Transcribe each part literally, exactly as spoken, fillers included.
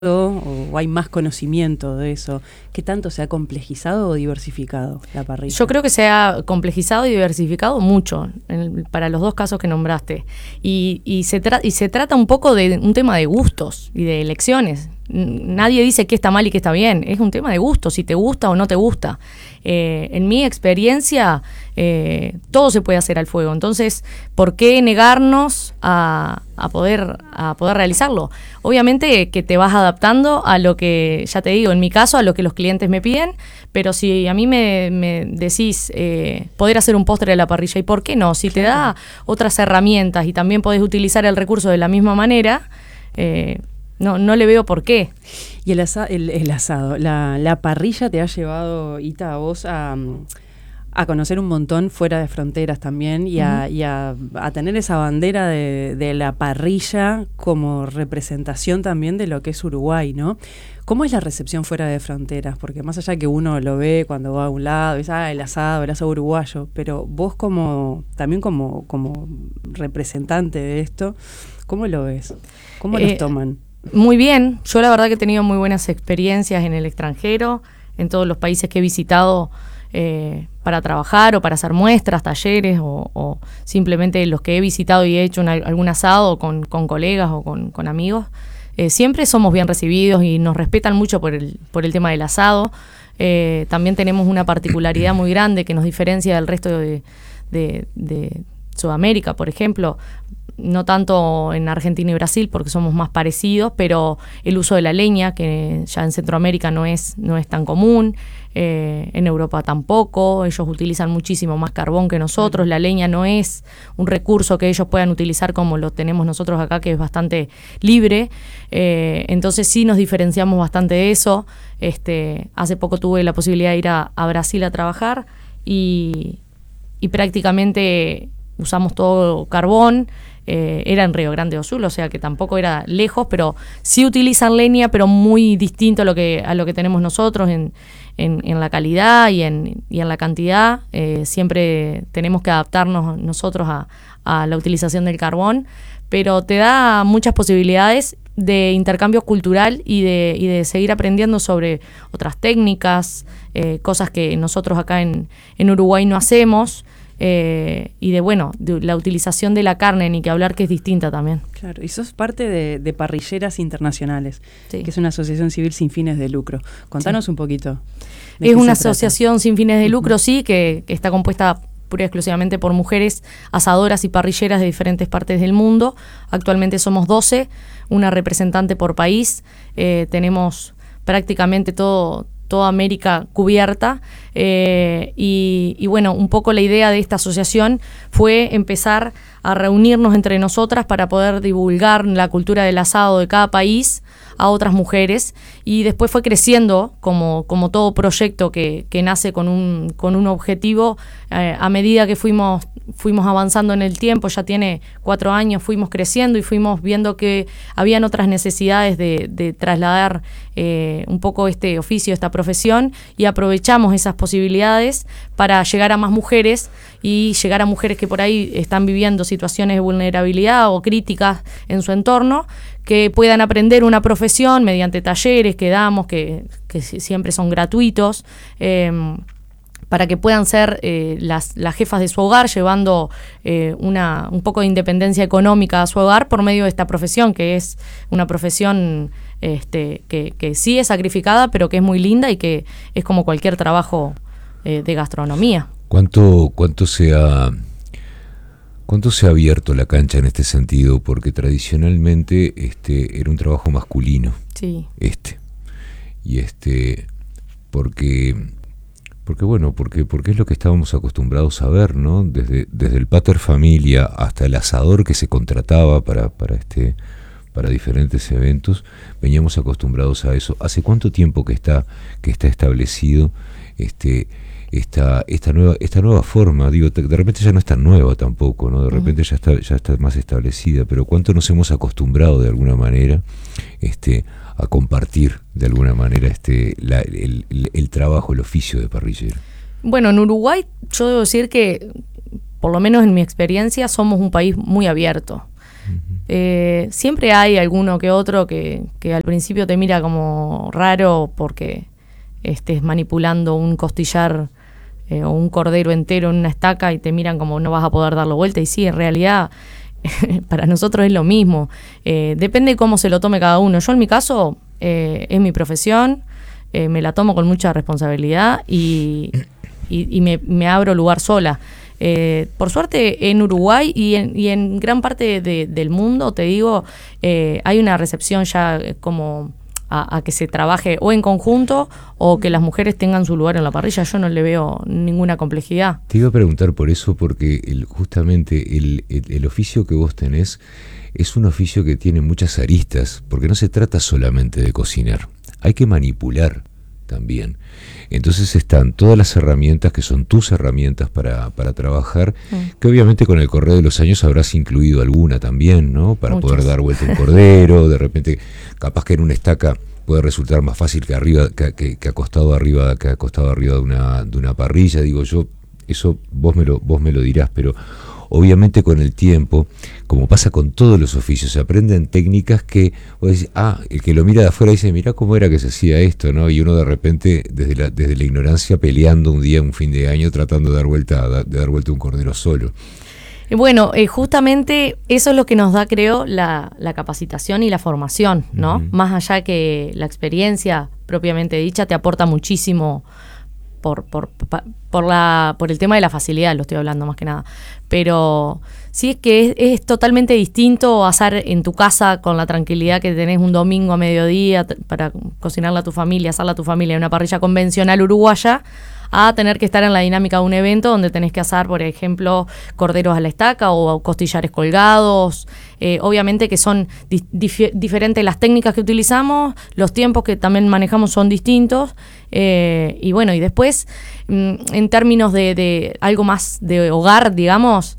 o hay más conocimiento de eso? ¿Qué tanto se ha complejizado o diversificado la parrilla? Yo creo que se ha complejizado y diversificado mucho en, para los dos casos que nombraste. Y, y, se tra- y se trata un poco de un tema de gustos y de elecciones. Nadie dice qué está mal y qué está bien. Es un tema de gustos, si te gusta o no te gusta. Eh, en mi experiencia, eh, todo se puede hacer al fuego. Entonces, ¿por qué negarnos a, a, poder, a poder realizarlo? Obviamente que te vas adaptando a lo que, ya te digo, en mi caso, a lo que los clientes me piden, pero si a mí me, me decís eh, poder hacer un postre a la parrilla, ¿y por qué no? Si te da otras herramientas y también podés utilizar el recurso de la misma manera, eh, No, no le veo por qué. Y el, asa- el, el asado, la, la parrilla te ha llevado, Ita, a vos a, a conocer un montón fuera de fronteras también y, a, uh-huh. y a, a tener esa bandera de, de la parrilla como representación también de lo que es Uruguay, ¿no? ¿Cómo es la recepción fuera de fronteras? Porque más allá que uno lo ve cuando va a un lado, es ah, el asado, el asado uruguayo, pero vos como también como, como representante de esto, ¿cómo lo ves? ¿Cómo eh, los toman? Muy bien, yo la verdad que he tenido muy buenas experiencias en el extranjero, en todos los países que he visitado eh, para trabajar o para hacer muestras, talleres o, o simplemente los que he visitado y he hecho una, algún asado con, con colegas o con, con amigos. Eh, siempre somos bien recibidos y nos respetan mucho por el, por el tema del asado. Eh, también tenemos una particularidad muy grande que nos diferencia del resto de, de, de Sudamérica, por ejemplo. No tanto en Argentina y Brasil porque somos más parecidos, pero el uso de la leña, que ya en Centroamérica no es, no es tan común, eh, en Europa tampoco, ellos utilizan muchísimo más carbón que nosotros, la leña no es un recurso que ellos puedan utilizar como lo tenemos nosotros acá, que es bastante libre, eh, entonces sí nos diferenciamos bastante de eso. Este, hace poco tuve la posibilidad de ir a, a Brasil a trabajar y, y prácticamente usamos todo carbón. Eh, era en Río Grande do Sul, o sea que tampoco era lejos, pero sí utilizan leña, pero muy distinto a lo que a lo que tenemos nosotros en, en, en la calidad y en, y en la cantidad. Eh, siempre tenemos que adaptarnos nosotros a, a la utilización del carbón, pero te da muchas posibilidades de intercambio cultural y de, y de seguir aprendiendo sobre otras técnicas, eh, cosas que nosotros acá en, en Uruguay no hacemos. Eh, y de, bueno, de la utilización de la carne, ni que hablar que es distinta también. Claro, y sos parte de, de Parrilleras Internacionales, sí. que es una asociación civil sin fines de lucro. Contanos sí. un poquito. Es una asociación sin fines de lucro, uh-huh. sí, que, que está compuesta pura y exclusivamente por mujeres asadoras y parrilleras de diferentes partes del mundo. Actualmente somos doce, una representante por país. Eh, tenemos prácticamente todo... toda América cubierta eh, y, y bueno, un poco la idea de esta asociación fue empezar a reunirnos entre nosotras para poder divulgar la cultura del asado de cada país a otras mujeres y después fue creciendo como, como todo proyecto que, que nace con un, con un objetivo eh, a medida que fuimos, fuimos avanzando en el tiempo, ya tiene cuatro años, fuimos creciendo y fuimos viendo que habían otras necesidades de, de trasladar eh, un poco este oficio, esta profesión y aprovechamos esas posibilidades para llegar a más mujeres y llegar a mujeres que por ahí están viviendo situaciones de vulnerabilidad o críticas en su entorno, que puedan aprender una profesión mediante talleres que damos, que, que siempre son gratuitos, eh, para que puedan ser eh, las, las jefas de su hogar, llevando eh, una, un poco de independencia económica a su hogar por medio de esta profesión, que es una profesión este, que, que sí es sacrificada, pero que es muy linda y que es como cualquier trabajo eh, de gastronomía. ¿Cuánto, cuánto se ha... ¿Cuánto se ha abierto la cancha en este sentido? Porque tradicionalmente este era un trabajo masculino. Sí. Este. Y este porque porque bueno, porque porque es lo que estábamos acostumbrados a ver, ¿no? Desde desde el pater familia hasta el asador que se contrataba para para este para diferentes eventos, veníamos acostumbrados a eso. ¿Hace cuánto tiempo que está que está establecido este esta esta nueva esta nueva forma? Digo, de repente ya no es tan nueva tampoco, ¿no? De repente uh-huh. ya está ya está más establecida, pero cuánto nos hemos acostumbrado de alguna manera este a compartir de alguna manera este la, el, el, el trabajo, el oficio de parrillero. Bueno, en Uruguay yo debo decir que por lo menos en mi experiencia somos un país muy abierto. Uh-huh. Eh, siempre hay alguno que otro que, que al principio te mira como raro porque estés manipulando un costillar eh, o un cordero entero en una estaca y te miran como no vas a poder darlo vuelta. Y sí, en realidad para nosotros es lo mismo. Eh, depende de cómo se lo tome cada uno. Yo en mi caso eh, es mi profesión, eh, me la tomo con mucha responsabilidad y, y, y me, me abro lugar sola. Eh, por suerte en Uruguay y en, y en gran parte de, del mundo, te digo, eh, hay una recepción ya como a, a que se trabaje o en conjunto o que las mujeres tengan su lugar en la parrilla. Yo no le veo ninguna complejidad. Te iba a preguntar por eso, porque el, justamente el, el, el oficio que vos tenés es un oficio que tiene muchas aristas, porque no se trata solamente de cocinar, hay que manipular también. Entonces están todas las herramientas que son tus herramientas para, para trabajar, mm. que obviamente con el correr de los años habrás incluido alguna también, ¿no? Para Muchas. Poder dar vuelta un cordero, de repente capaz que en una estaca puede resultar más fácil que arriba, que, que, que acostado arriba, que acostado arriba de una, de una parrilla, digo yo, eso vos me lo, vos me lo dirás, pero obviamente con el tiempo, como pasa con todos los oficios, se aprenden técnicas que vos decís, ah, el que lo mira de afuera dice, mirá cómo era que se hacía esto, ¿no? Y uno de repente, desde la, desde la ignorancia, peleando un día, un fin de año, tratando de dar vuelta, de dar vuelta un cordero solo. Bueno, eh, justamente eso es lo que nos da, creo, la, la capacitación y la formación, ¿no? Uh-huh. Más allá que la experiencia propiamente dicha te aporta muchísimo por, por, por, la, por el tema de la facilidad, lo estoy hablando más que nada. Pero sí es que es, es totalmente distinto asar en tu casa con la tranquilidad que tenés un domingo a mediodía t- para cocinarla a tu familia, asarla a tu familia en una parrilla convencional uruguaya, a tener que estar en la dinámica de un evento donde tenés que asar, por ejemplo, corderos a la estaca o costillares colgados. Eh, obviamente que son di- dif- diferentes las técnicas que utilizamos, los tiempos que también manejamos son distintos. Eh, y bueno, y después, mm, en términos de, de algo más de hogar, digamos,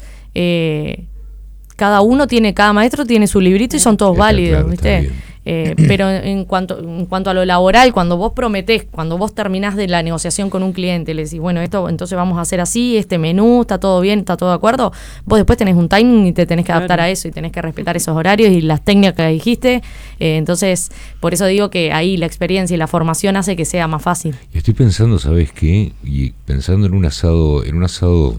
eh, cada uno tiene, cada maestro tiene su librito y son todos está válidos, claro, ¿viste? Eh, pero en cuanto en cuanto a lo laboral, cuando vos prometés, cuando vos terminás de la negociación con un cliente, le decís, bueno, esto entonces vamos a hacer así, este menú, está todo bien, está todo de acuerdo, vos después tenés un timing y te tenés que adaptar claro. a eso y tenés que respetar esos horarios y las técnicas que dijiste, eh, entonces por eso digo que ahí la experiencia y la formación hace que sea más fácil. Y estoy pensando, ¿sabes qué? Y pensando en un asado, en un asado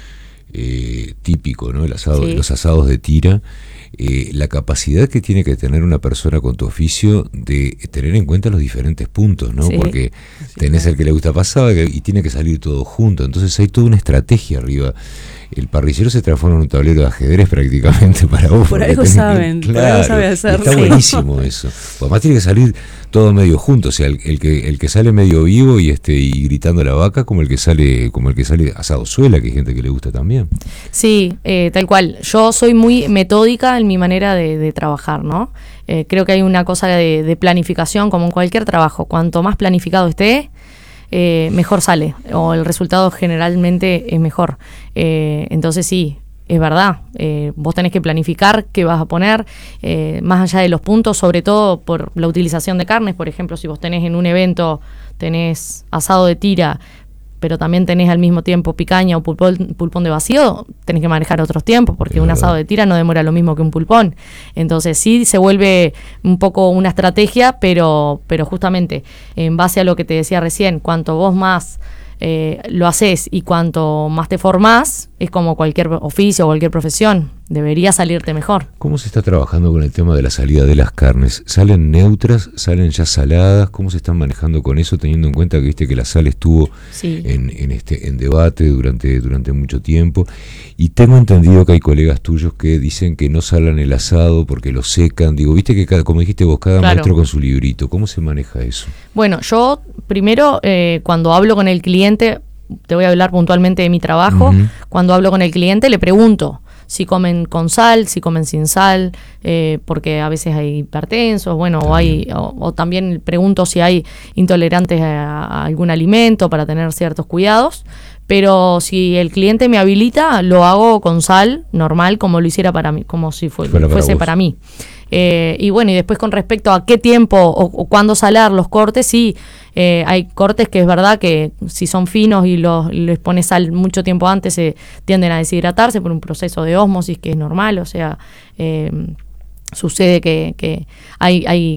eh, típico, ¿no? El asado, sí. Los asados de tira. Eh, la capacidad que tiene que tener una persona con tu oficio de tener en cuenta los diferentes puntos, ¿no? Sí. Porque sí, tenés claro. el que le gusta pasar y tiene que salir todo junto, entonces hay toda una estrategia arriba. El parrillero se transforma en un tablero de ajedrez prácticamente para vos. Por algo saben, claro, por algo sabe hacer. Está sí. buenísimo eso. Además tiene que salir todo medio junto, o sea, el, el que el que sale medio vivo y este y gritando la vaca, como el que sale como el que sale asado suela, que hay gente que le gusta también. Sí, eh, tal cual. Yo soy muy metódica en mi manera de, de trabajar, ¿no? Eh, creo que hay una cosa de, de planificación, como en cualquier trabajo. Cuanto más planificado esté, Eh, mejor sale, o el resultado generalmente es mejor. Eh, entonces sí, es verdad, eh, vos tenés que planificar qué vas a poner, eh, más allá de los puntos, sobre todo por la utilización de carnes. Por ejemplo, si vos tenés en un evento, tenés asado de tira, pero también tenés al mismo tiempo picaña o pulpón, pulpón de vacío, tenés que manejar otros tiempos, porque un asado de tira no demora lo mismo que un pulpón. Entonces sí se vuelve un poco una estrategia, pero, pero justamente en base a lo que te decía recién, cuanto vos más eh, lo haces y cuanto más te formás, es como cualquier oficio o cualquier profesión, debería salirte mejor. ¿Cómo se está trabajando con el tema de la salida de las carnes? ¿Salen neutras? ¿Salen ya saladas? ¿Cómo se están manejando con eso, teniendo en cuenta que viste que la sal estuvo sí. en, en este en debate durante, durante mucho tiempo? Y tengo entendido que hay colegas tuyos que dicen que no salan el asado porque lo secan. Digo, viste que cada, como dijiste vos, cada claro. maestro con su librito. ¿Cómo se maneja eso? Bueno, yo primero eh, cuando hablo con el cliente, te voy a hablar puntualmente de mi trabajo, uh-huh. cuando hablo con el cliente le pregunto si comen con sal, si comen sin sal, eh, porque a veces hay hipertensos, bueno, o, hay, o, o también pregunto si hay intolerantes a, a algún alimento para tener ciertos cuidados, pero si el cliente me habilita, lo hago con sal, normal, como lo hiciera para mí, como si fue, para fuese para, para mí. Eh, y bueno, y después con respecto a qué tiempo o, o cuándo salar los cortes, sí, eh, hay cortes que es verdad que si son finos y los, les pones sal mucho tiempo antes, se tienden a deshidratarse por un proceso de ósmosis que es normal, o sea, eh, sucede que, que hay, hay